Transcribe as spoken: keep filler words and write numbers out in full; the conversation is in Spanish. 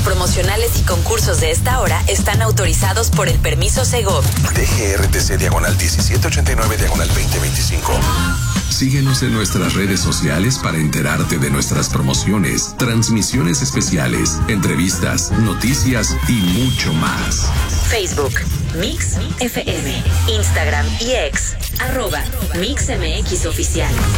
promocionales y concursos de esta hora están autorizados por el permiso Segov. D G R T C diagonal diecisiete ochenta y nueve diagonal veinte veinticinco. Síguenos en nuestras redes sociales para enterarte de nuestras promociones, transmisiones especiales, entrevistas, noticias y mucho más. Facebook, Mix F M, Instagram y X, arroba Mix M X Oficial.